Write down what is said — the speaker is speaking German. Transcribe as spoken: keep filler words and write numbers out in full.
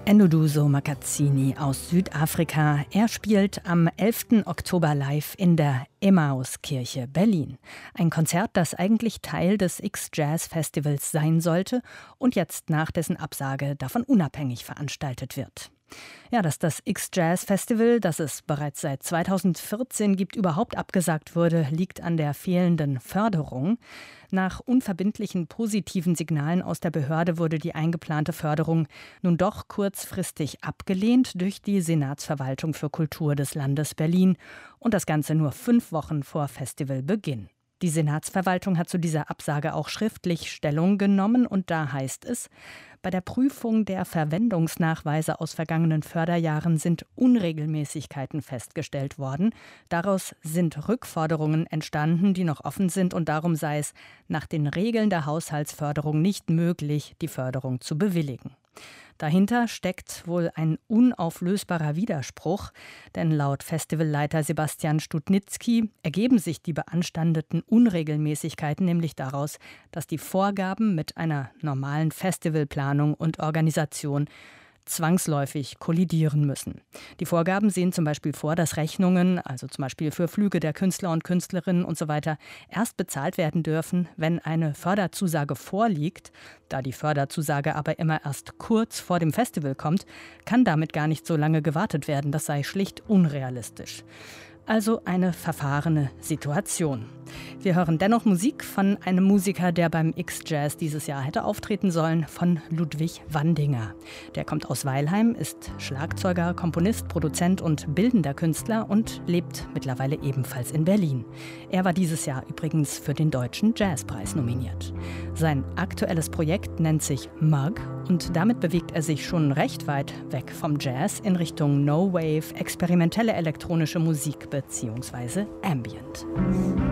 Endoduso Makazzini aus Südafrika. Er spielt am elften Oktober live in der Emmauskirche Berlin. Ein Konzert, das eigentlich Teil des X-Jazz-Festivals sein sollte und jetzt nach dessen Absage davon unabhängig veranstaltet wird. Ja, dass das X-Jazz-Festival, das es bereits seit zweitausendvierzehn gibt, überhaupt abgesagt wurde, liegt an der fehlenden Förderung. Nach unverbindlichen positiven Signalen aus der Behörde wurde die eingeplante Förderung nun doch kurzfristig abgelehnt durch die Senatsverwaltung für Kultur des Landes Berlin und das Ganze nur fünf Wochen vor Festivalbeginn. Die Senatsverwaltung hat zu dieser Absage auch schriftlich Stellung genommen und da heißt es: Bei der Prüfung der Verwendungsnachweise aus vergangenen Förderjahren sind Unregelmäßigkeiten festgestellt worden. Daraus sind Rückforderungen entstanden, die noch offen sind und darum sei es nach den Regeln der Haushaltsförderung nicht möglich, die Förderung zu bewilligen. Dahinter steckt wohl ein unauflösbarer Widerspruch, denn laut Festivalleiter Sebastian Studnitzky ergeben sich die beanstandeten Unregelmäßigkeiten nämlich daraus, dass die Vorgaben mit einer normalen Festivalplanung und Organisation zwangsläufig kollidieren müssen. Die Vorgaben sehen zum Beispiel vor, dass Rechnungen, also zum Beispiel für Flüge der Künstler und Künstlerinnen und so weiter, erst bezahlt werden dürfen, wenn eine Förderzusage vorliegt. Da die Förderzusage aber immer erst kurz vor dem Festival kommt, kann damit gar nicht so lange gewartet werden. Das sei schlicht unrealistisch. Also eine verfahrene Situation. Wir hören dennoch Musik von einem Musiker, der beim X-Jazz dieses Jahr hätte auftreten sollen, von Ludwig Wandinger. Der kommt aus Weilheim, ist Schlagzeuger, Komponist, Produzent und bildender Künstler und lebt mittlerweile ebenfalls in Berlin. Er war dieses Jahr übrigens für den Deutschen Jazzpreis nominiert. Sein aktuelles Projekt nennt sich Mug und damit bewegt er sich schon recht weit weg vom Jazz in Richtung No-Wave, experimentelle elektronische Musik bzw. Ambient.